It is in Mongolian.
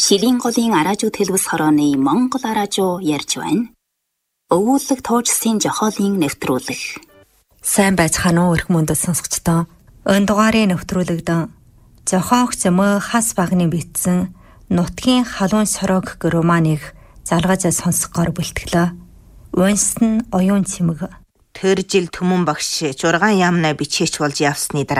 Шилийн голын араажууд хэлбэс хорооны Монгол араажуу ярьж байна. Өвүүлэг туужсын жохоолын нэвтрүүлэг. Сайн байцгаана уу эрх мөндөд сонсогчдоо. Энэ дугаарын нэвтрүүлэгт зохиогч мө хас багны бичсэн Нутгийн халуун сорог гэх романыг залгаж сонсгоор бэлтгэлээ. Унсан оюун цэмэг. Тэр жил Түмэн багш 6 яамнаа бичээч болж явсны дараа